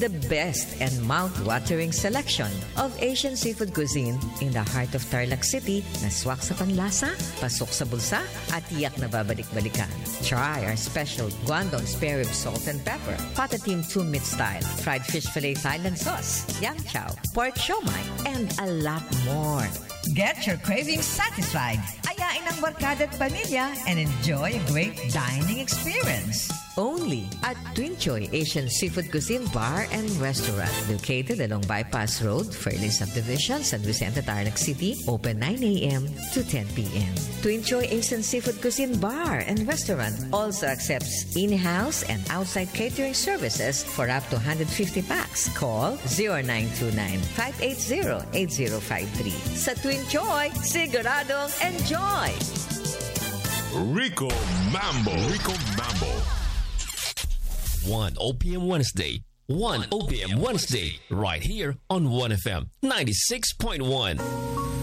the best and mouth-watering selection of Asian seafood cuisine in the heart of Tarlac City na swak sa panlasa, pasok sa bulsa, at tiyak na babalik-balikan. Try our special Guangdong spare rib salt and pepper, patatim 2-meat style, fried fish fillet Thailand sauce, yang chow, pork siomai, and a lot more. Get your cravings satisfied. Ayain ang barkada at pamilya and enjoy a great dining experience. Only at Twin Choy Asian Seafood Cuisine Bar and Restaurant, located along Bypass Road, Fairley Subdivision, San Vicente, Tarlac City, open 9 a.m. to 10 p.m. Twin Choy Asian Seafood Cuisine Bar and Restaurant also accepts in-house and outside catering services for up to 150 packs. Call 0929-580-8053. Sa Twin Choy, siguradong enjoy! Rico Mambo. 1 OPM Wednesday. 1 OPM Wednesday. Right here on 1FM 96.1.